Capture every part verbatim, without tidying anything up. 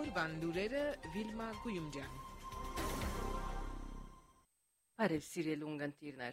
Օրվան լուրերը Վիլմա Գույումջյան։ Բարև սիրելի ունգընտիրներ։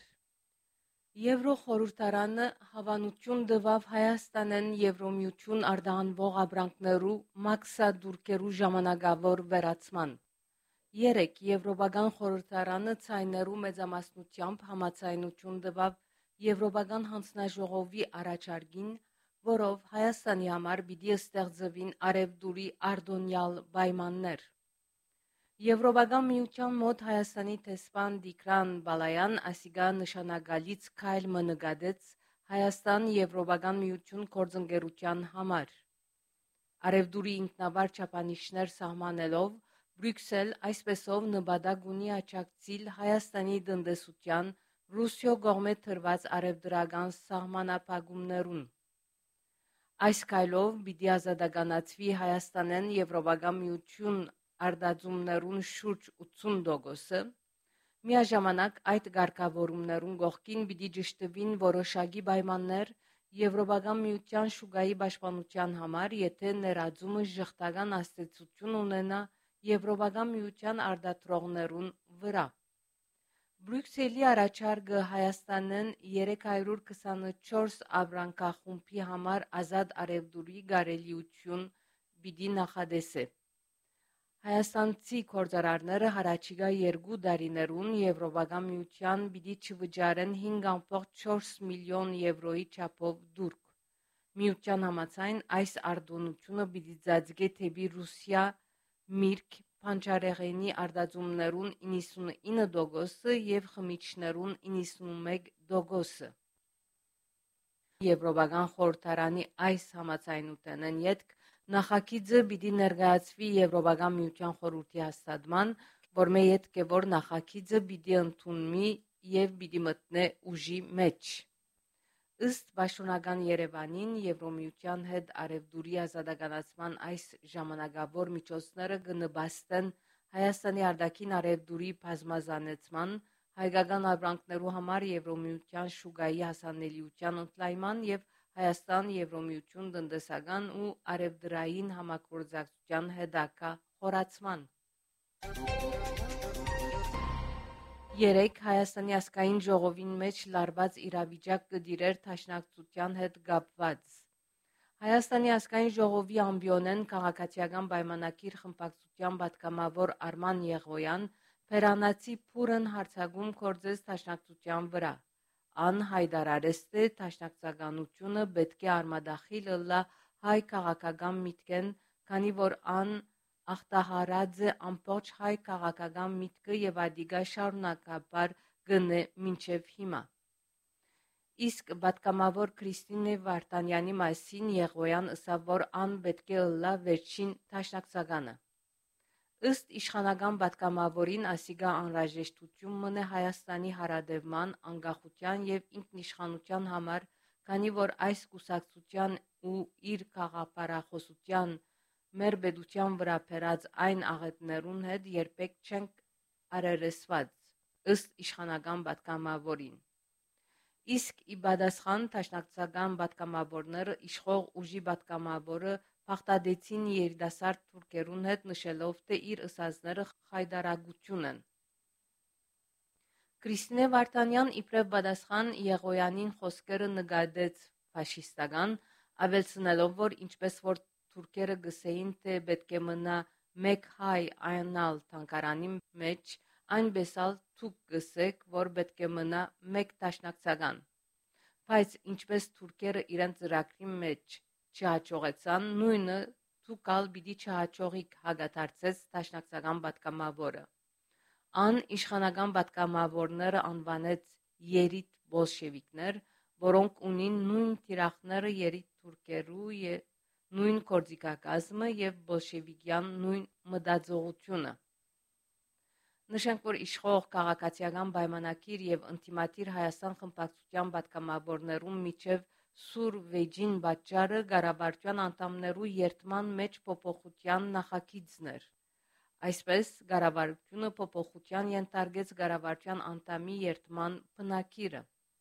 Եվրոխորհրդարանը հավանություն տվավ Հայաստանեն Եվրոմիություն արտահանվող ապրանքներու մաքսադուրկերու ժամանակավոր վերացման։ Երեք Եվրոպական խորհրդարանը ցայներու մեծամասնությամբ համաձայնություն տվավ Եվրոպական հանձնաժողովի առաջարկին, որով Հայաստանի համար պիտի ստեղծվին արևդուրի արտոնյալ պայմաններ։ Եվրոպական միության մոտ Հայաստանի տեսփան Դիկրան Բալայան ասիգա նշանակալից քայլ մնկադեց Հայաստան Եվրոպական միություն գործընկերության համար։ Արևդուրի ինքնավար չափանիշներ սահմանելով Բրյուսել այսպեսով նպատակ ունի աջակցել Հայաստանի տնտեսության Ռուսիո կողմէ տրված արևդրական սահմանափակումներուն։ Այս քայլով պիտի ազատականացվի Հայաստանեն Եվրոպական միություն արտադրումներուն շուրջ ութսուն տոկոսը, միաժամանակ այդ կարգավորումներուն կողքին պիտի ճշտվին որոշակի պայմաններ Եվրոպական միության շուկայի պաշտպանության համար, եթե ներածումը ժխտական ազդեցություն ունենա Եվրոպական միության արտադրողներուն վրա։ Բրյուսելի առաջարկը Հայաստանեն երեք հարյուր քսանչորս ապրանքախումբի համար ազատ արևդուրի կարելիություն պիտի նախադեսե։ Հայաստանցի գործարարները հառաջիկա երկու տարիներուն Եվրոպական միության պիտի չվճարեն հինգ կoma չորս միլիոն եվրոյի չափով դուրկ։ Միության համաձայն այս արտոնությունը պիտի ծածկե թեպի Ռուսիա միրգ բանջարեղենի արտադրումներուն իննսունինը տոկոսը եւ խմիչքներուն իննսունմեկ տոկոսը։ Եվրոպական խորհրդարանի այս համաձայնութենեն ետք նախագիծը պիտի ներկայացվի Եվրոպական միության խորհրդի հաստատման, որ մե ետք է որ նախագիծը պիտի ընդունվի եւ պիտի մտնե ուժի մեջ։ Ըստ պաշտոնական Երևանին Եվրոմիության հետ արևդուրի ազատականացման այս ժամանակավոր միջոցները կնպաստեն Հայաստանի արտաքին արևդուրի բազմազանեցման, հայկական ապրանքներու համար Եվրոմիության շուկայի հասանելիության ընդլայնման եւ Հայաստան Եվրոմիություն տնտեսական ու արևդրային համագործակցության հետագա խորացման։ Երեք Հայաստանի ազգային ժողովին մեջ լարված իրավիճակ կդիրեր դաշնակցության հետ կապված։ Հայաստանի ազգային ժողովի ամբիոնեն քաղաքացիական պայմանագիր խմբակցության պատգամավոր Արման Եղոյան Փերանացի փուրն հարցակում կործեց դաշնակցության վրա։ Ան հայտարարեց, թե դաշնակցականությունը պետք է արմատախիլ ըլլա հայ քաղաքական միտքեն, քանի որ ան ախտահարած է ամբողջ հայ քաղաքական միտքը եւ ադիգա շարունակաբար գնե մինչեւ հիմա։ Իսկ պատգամավոր Քրիստինե Վարդանյանի մասին Եղոյան ըսավ, որ ան պետք է ըլլա վերջին դաշնակցականը։ Ըստ իշխանական պատգամավորին ասիգա անհրաժեշտություն մնե Հայաստանի հարադևման, անկախության եւ ինքնիշխանության համար, քանի որ այս կուսակցության ու իր քաղաքապարախոսության մեր պետության վրա բերած այն աղետներուն հետ երբեք չենք արերեսված, ըստ իշխանական պատգամավորին։ Իսկ ի պատասխան դաշնակցական պատգամավորները իշխող ուժի պատգամավորը փախտադեցին երիտասարդ թուրքերուն հետ, նշելով, թե իր ըսածները խայտարակություն են։ Քրիստինե Վարդանյան իբրև պատասխան Եղոյանին խոսքերը նկատեց ֆաշիստական, ավելցնելով, որ ինչպես որ թուրքերը գսեին, թե պետք է մնա մեկ հայ այնալ թանկարանի մեջ, այնպես ալ թուք գսեք, որ պետք է մնա մեկ դաշնակցական։ Բայց ինչպես թուրքերը իրենց ծրագրի մեջ չհաջողեցան, նույնը թուք ալ պիտի չհաջողիկ, հագադարձեց դաշնակցական պատգամավորը։ Ան իշխանական պատգամավորները անվանեց երիտ բոլշևիկներ, որոնք ունին նույն թիրախները երիտ թուրքերու եւ նույն գործիքակազմը եւ բոլշևիկյան նույն մտածողությունը։ Նշենք, որ իշխող քաղաքացիական պայմանագիր եւ ինտիմատիր Հայաստան խմբակցության պատգամավորներուն միջև սուր վեճին պատճառը կառավարության անդամներու երթման մեջ փոփոխության նախագիծն էր։ Այսպես կառավարությունը փոփոխության ենթարկեց կառավարության անդամի երթման բնակիրը։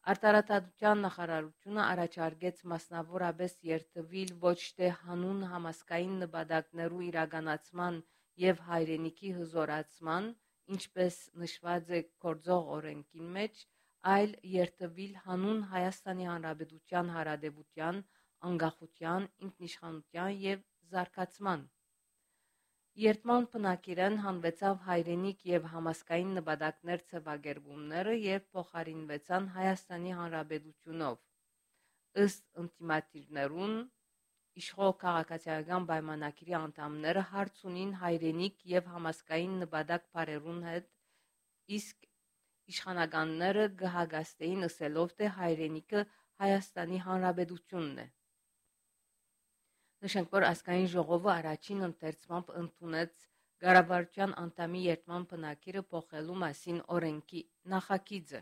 Արտարադատության նախարարությունը առաջարկեց մասնավորապես երթվիլ ոչ թե հանուն համասկային նպատակներու իրականացման եւ հայրենիքի հզորացման, ինչպես նշված է գործող օրենքին մեջ, այլ երթվիլ հանուն Հայաստանի Հանրապետության հարադեպության, անկախության, ինքնիշխանության եւ զարգացման։ Երթման բնակիրեն հանվեցավ հայրենիք եւ համասկային նպատակներ ձևակերպումները եւ փոխարինվեցան Հայաստանի Հանրապետությունով։ Ըստ ինտիմատիվներուն իշխող քաղաքացիական պայմանագրի անդամները հարց ունին հայրենիք եւ համասկային նպատակ բարերուն հետ, իսկ իշխանականները կհագաստեին ըսելով թե հայրենիքը Հայաստանի Հանրապետությունն է։ Նշենք, որ ազգային ժողովը առաջին ընթերցմամբ ընդունեց կառավարության անդամի երթման բնակիրը փոխելու մասին օրենքի նախագիծը։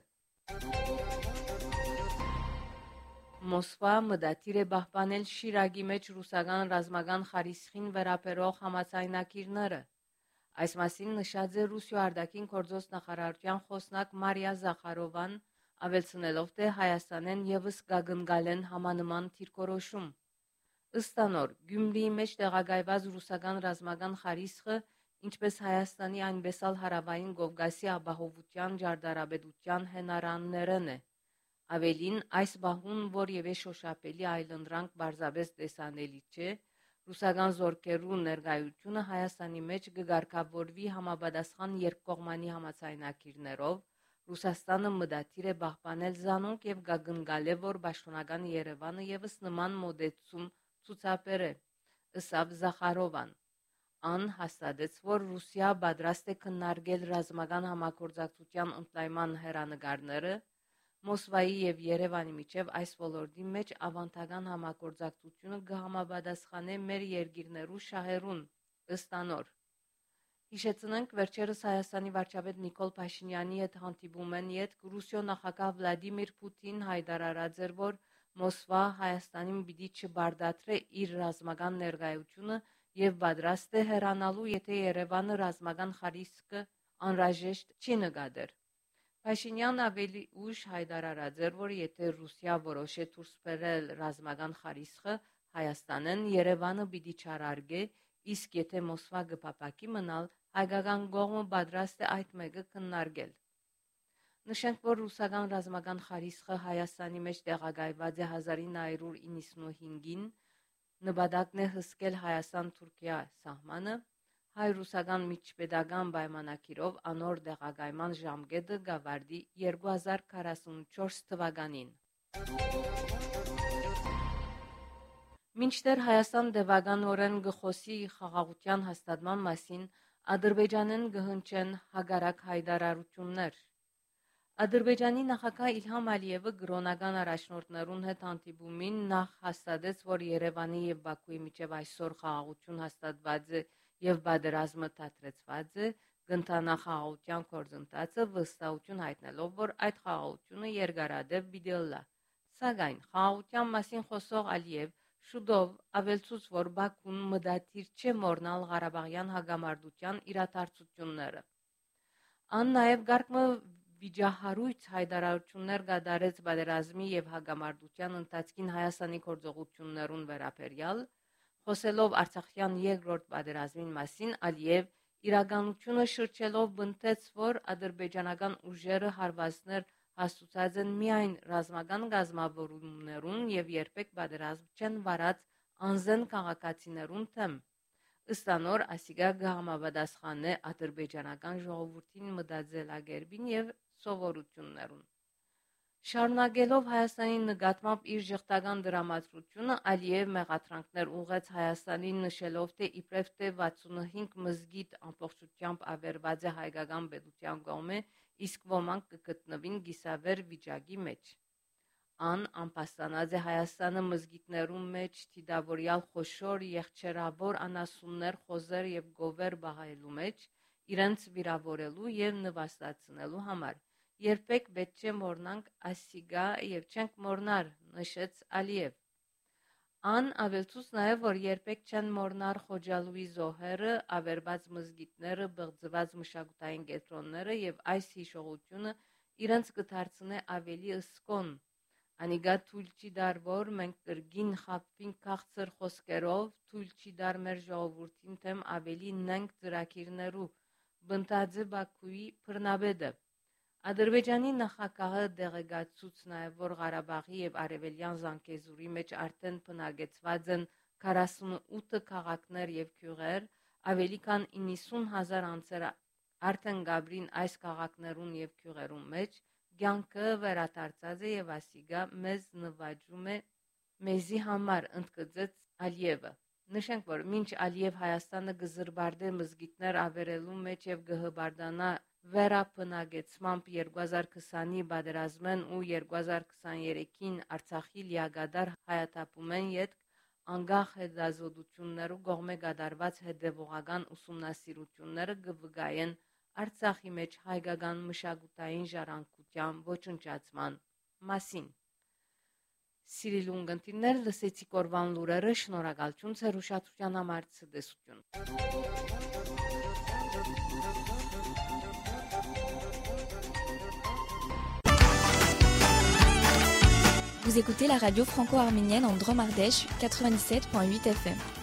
Մոսկվա մտադիր է պահպանել Շիրակի մեջ ռուսական ռազմական խարիսխին վերաբերող համաձայնագիրները։ Այս մասին նշած է Ռուսիա արտաքին գործոս նախարարության խոսնակ Մարիա Զախարովան, ավելցնելով, թե Հայաստանեն եւս կգնկալեն համանման դիրքորոշում։ Ըստ անոր, Գյումրիի մեջ տեղակայված ռուսական ռազմական խարիսխը, ինչպես Հայաստանի, այնպես էլ Հարավային Կովկասի ապահովության ջարդարապետության հենարաններն է։ Ավելին, այս բահուն որևէ շոշափելի այլընտրանք պարզապես տեսանելի չէ, ռուսական զորքերու ներկայությունը Հայաստանի մեջ կգարկավորվի համապատասխան երկկողմանի համաձայնագիրներով, Ռուսաստանը մտադիր է պահպանել զանոնք եւ կգնկալե, որ պաշտոնական Երևանը եւս նման մոդեցում ցուցաբերե, ըսավ Զախարովան։ Ան հաստատեց, որ Ռուսիա պատրաստ է քննարկել ռազմական համագործակցության ընդլայնման հեռանկարները, Մոսկվայի եւ Երևանի միջև այս ոլորտի մեջ ավանդական համագործակցությունը կհամապատասխանե մեր երկիրներու շահերուն, ըստ անոր։ Հիշեցնենք, վերջերս Հայաստանի վարչապետ Նիկոլ Փաշինյանի հետ հանդիպում են ետք Ռուսիո նախագահ Վլադիմիր Պուտին հայտարարած էր, որ Մոսկվա Հայաստանին պիտի չբարդատրե իր ռազմական ներկայությունը եւ պատրաստ է հեռանալու, եթե Երևանը ռազմական խարիսքը անհրաժեշտ չի նկատեր։ Փաշինյանը ավելի ուշ հայտարարած էր, որ եթե Ռուսիա որոշե դուրս բերել ռազմական խարիսխը Հայաստանեն, Երևանը պիտի չարարգե, իսկ եթե Մոսկվա կփապակի մնալ, հայկական կողմը պատրաստ է այդ մեկը քննարկել։ Նշենք, որ ռուսական ռազմական խարիսխը Հայաստանի մեջ տեղակայված է հազար ինը հարյուր իննսունհինգին, նպատակն է հսկել Հայաստան-Թուրքիա սահմանը, հայ-ռուսական միջպետական պայմանագիրով անոր տեղակայման ժամկետը կավարտի երկու հազար քառասունչորս թվականին։ Մինչդեռ Հայաստան դեպականորեն գխոսի խաղաղության հաստատման մասին, Ադրբեջանեն կհնչեն հակառակ հայտարարություններ։ Ադրբեջանի նախագահ Իլհամ Ալիևը գրոնական առաջնորդներուն հետ հանդիպումին նախ հաստատեց, որ Երևանի եւ Բաքուի միջև այսօր խաղաղություն հաստատված է եւ պատերազմը դադրեցված է, կընթանա խաղաղության գործընթացը, վստահություն հայտնելով, որ այդ խաղաղությունը երկարատև պիտի լա։ Սակայն խաղաղության մասին խոսող Ալիև շուտով ավելցուց, որ Բաքուն մտադիր չէ մոռանալ Ղարաբաղյան հակամարտության իրադարձությունները։ Ան նաեւ գարկմը վիճահարույց հայտարարություններ կատարեց պատերազմի եւ հակամարտության ընթացքին Հայաստանի գործողություններուն վերաբերյալ, խոսելով Արցախյան երկրորդ պատերազմին մասին, Ալիև իրականությունը շրջելով բնտեց, որ ադրբեջանական ուժերը հարվածներ հաստուցած են միայն ռազմական գազམ་ավորումներուն եւ երբեք պատերազմ չեն վարած անզեն քաղաքացիներուն թեմ։ Ըստ անոր, ասիգա կհամապատասխանե ադրբեջանական ժողովրդին մտածելակերպին եւ սովորություններուն։ Շարունակելով Հայաստանի նկատմամբ իր ժխտական դրամատրությունը, Ալիև մեղադրանքներ ուղղեց Հայաստանին, նշելով, թե իբրև թե վաթսունհինգ մզգիթ ամբողջությամբ ավերված է հայկական պետության կողմէ, իսկ ոմանք կգտնվին գիսավեր վիճակի մեջ։ Ան անպաստանած է Հայաստանը մզգիթներում մեջ թիդավորյալ խոշոր, եղջերավոր անասուններ, խոզեր եւ գովեր բահելու մեջ, իրենց վիրավորելու եւ նվաստացնելու համար։ Երբեք պետք չէ մոռնանք ասիգա եւ չենք մոռնար, նշեց Ալիև։ Ան ավելցուց նաեւ, որ երբեք չեն մոռնար Խոջալուի զոհերը, ավերված մզգիթները, բղձված մշակութային կենտրոնները եւ այս հիշողությունը իրենց կդարձնե ավելի ըսկոն։ Անիգա թույլ չի դար, որ մենք կրգին խապվինք քաղցր խոսքերով, թույլ չի դար մեր ժողովրդին թեմ ավելի նենք ծրագիրներու, բնտաձե Բաքուի բռնաբեդը։ Ադրբեջանի նախագահը դեղեկացուց նաև, որ Ղարաբաղի եւ Արևելյան Զանգեզուրի մեջ արդեն բնակեցված են քառասունութ քաղաքներ եւ գյուղեր, ավելի քան իննսուն հազար անձեր արդեն գաբրին այս քաղաքներուն եւ գյուղերուն մեջ, կյանքը վերադարձած է եւ ասիգա մեզ նվաճում է մեզի համար, ընդգծեց Ալիևը։ Նշենք, որ մինչ Ալիև Հայաստանը գզրբարդե մզգիթներ ավերելու մեջ եւ գհբարդանա վերապնագեցմամբ երկու հազար քսանի բادرազմեն ու երկու հազար քսաներեքին Արցախի լիագադար հայաթափումեն յետ անգախ հետազոտություններու կողմէ կատարված հետևողական ուսումնասիրությունները կվգայեն Արցախի մեջ հայկական մշակութային ժառանգության ոչնչացման մասին։ Սիրելի ունգընտիրներ, լսեցիք օրվան լուրերը, շնորհակալություն ձեր ուշադրության համար, ցտեսություն։ Vous écoutez la radio franco-arménienne en Drôme Ardèche quatre-vingt-dix-sept virgule huit F M.